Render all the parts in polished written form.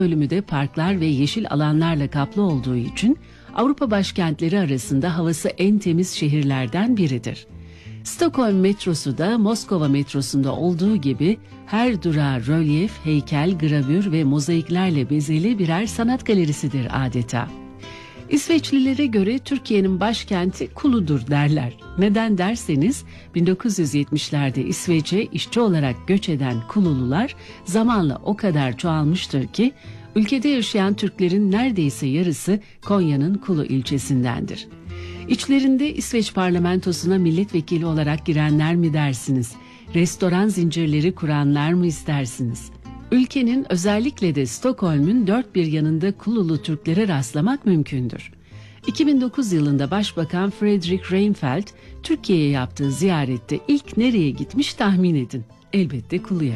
bölümü de parklar ve yeşil alanlarla kaplı olduğu için Avrupa başkentleri arasında havası en temiz şehirlerden biridir. Stockholm metrosu da Moskova metrosunda olduğu gibi her durağı rölyef, heykel, gravür ve mozaiklerle bezeli birer sanat galerisidir adeta. İsveçlilere göre Türkiye'nin başkenti Kulu'dur derler. Neden derseniz 1970'lerde İsveç'e işçi olarak göç eden Kululular zamanla o kadar çoğalmıştır ki ülkede yaşayan Türklerin neredeyse yarısı Konya'nın Kulu ilçesindendir. İçlerinde İsveç parlamentosuna milletvekili olarak girenler mi dersiniz? Restoran zincirleri kuranlar mı istersiniz? Ülkenin özellikle de Stockholm'un dört bir yanında Kululu Türklere rastlamak mümkündür. 2009 yılında Başbakan Fredrik Reinfeldt Türkiye'ye yaptığı ziyarette ilk nereye gitmiş tahmin edin. Elbette Kulu'ya.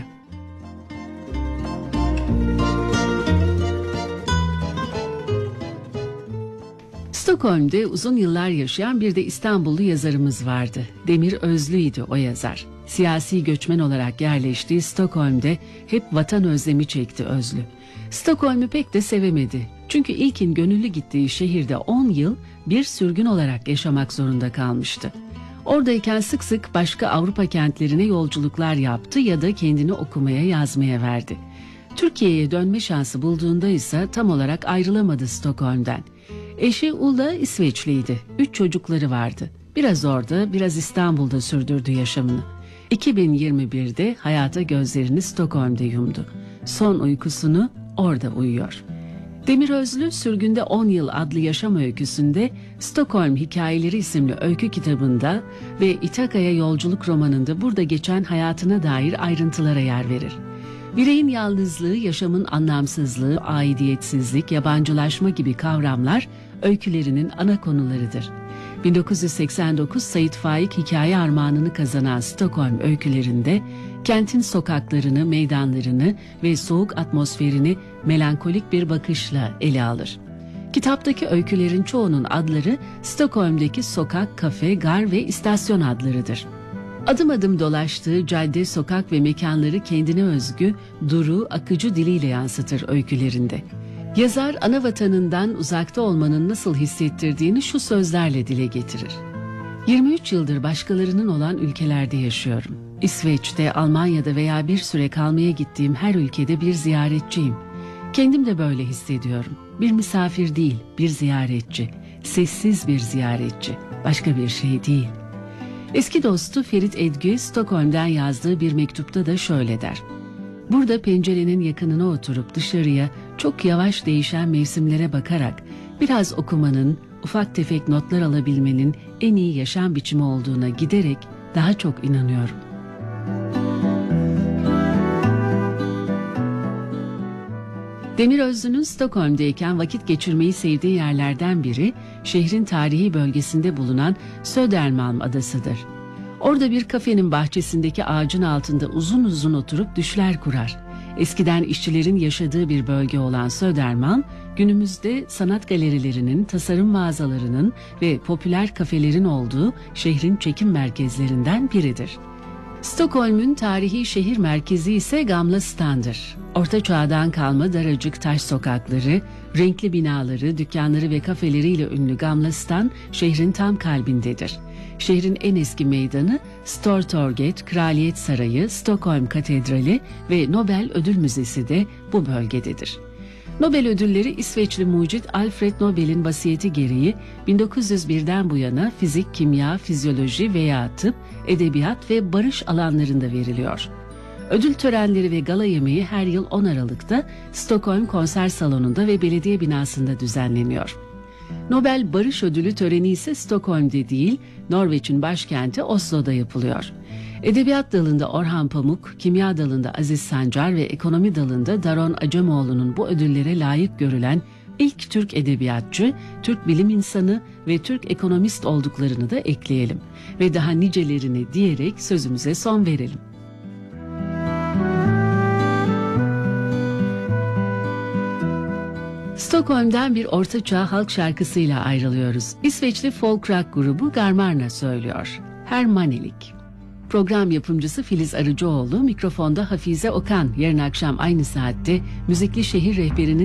Stockholm'de uzun yıllar yaşayan bir de İstanbullu yazarımız vardı. Demir Özlü'ydü o yazar. Siyasi göçmen olarak yerleştiği Stockholm'de hep vatan özlemi çekti Özlü. Stockholm'u pek de sevemedi. Çünkü ilkin gönüllü gittiği şehirde 10 yıl bir sürgün olarak yaşamak zorunda kalmıştı. Oradayken sık sık başka Avrupa kentlerine yolculuklar yaptı ya da kendini okumaya yazmaya verdi. Türkiye'ye dönme şansı bulduğunda ise tam olarak ayrılamadı Stockholm'den. Eşi Ulla İsveçliydi. 3 çocukları vardı. Biraz orada, biraz İstanbul'da sürdürdü yaşamını. 2021'de hayata gözlerini Stockholm'de yumdu. Son uykusunu orada uyuyor. Demir Özlü, Sürgünde 10 Yıl adlı yaşam öyküsünde Stockholm Hikayeleri isimli öykü kitabında ve İtaka'ya Yolculuk romanında burada geçen hayatına dair ayrıntılara yer verir. Bireyin yalnızlığı, yaşamın anlamsızlığı, aidiyetsizlik, yabancılaşma gibi kavramlar öykülerinin ana konularıdır. 1989 Sait Faik hikaye armağanını kazanan Stockholm öykülerinde kentin sokaklarını, meydanlarını ve soğuk atmosferini melankolik bir bakışla ele alır. Kitaptaki öykülerin çoğunun adları Stockholm'deki sokak, kafe, gar ve istasyon adlarıdır. Adım adım dolaştığı cadde, sokak ve mekanları kendine özgü, duru, akıcı diliyle yansıtır öykülerinde. Yazar ana vatanından uzakta olmanın nasıl hissettirdiğini şu sözlerle dile getirir. 23 yıldır başkalarının olan ülkelerde yaşıyorum. İsveç'te, Almanya'da veya bir süre kalmaya gittiğim her ülkede bir ziyaretçiyim. Kendim de böyle hissediyorum. Bir misafir değil, bir ziyaretçi. Sessiz bir ziyaretçi. Başka bir şey değil. Eski dostu Ferit Edgü, Stockholm'den yazdığı bir mektupta da şöyle der. Burada pencerenin yakınına oturup dışarıya çok yavaş değişen mevsimlere bakarak biraz okumanın, ufak tefek notlar alabilmenin en iyi yaşam biçimi olduğuna giderek daha çok inanıyorum. Demir Özlü'nün Stockholm'deyken vakit geçirmeyi sevdiği yerlerden biri şehrin tarihi bölgesinde bulunan Södermalm adasıdır. Orada bir kafenin bahçesindeki ağacın altında uzun uzun oturup düşler kurar. Eskiden işçilerin yaşadığı bir bölge olan Södermalm, günümüzde sanat galerilerinin, tasarım mağazalarının ve popüler kafelerin olduğu şehrin çekim merkezlerinden biridir. Stockholm'un tarihi şehir merkezi ise Gamla Stan'dır. Orta çağdan kalma daracık taş sokakları, renkli binaları, dükkanları ve kafeleriyle ünlü Gamla Stan şehrin tam kalbindedir. Şehrin en eski meydanı Stortorget, Kraliyet Sarayı, Stockholm Katedrali ve Nobel Ödül Müzesi de bu bölgededir. Nobel ödülleri İsveçli mucit Alfred Nobel'in vasiyeti gereği 1901'den bu yana fizik, kimya, fizyoloji veya tıp, edebiyat ve barış alanlarında veriliyor. Ödül törenleri ve gala yemeği her yıl 10 Aralık'ta Stockholm Konser Salonu'nda ve belediye binasında düzenleniyor. Nobel Barış Ödülü töreni ise Stockholm'de değil, Norveç'in başkenti Oslo'da yapılıyor. Edebiyat dalında Orhan Pamuk, kimya dalında Aziz Sancar ve ekonomi dalında Daron Acemoğlu'nun bu ödüllere layık görülen ilk Türk edebiyatçı, Türk bilim insanı ve Türk ekonomist olduklarını da ekleyelim. Ve daha nicelerini diyerek sözümüze son verelim. Stockholm'dan bir ortaçağ halk şarkısıyla ayrılıyoruz. İsveçli folk rock grubu Garmarna söylüyor. Hermanelik. Program yapımcısı Filiz Arıcıoğlu, mikrofonda Hafize Okan. Yarın akşam aynı saatte Müzikli Şehir Rehberi'nin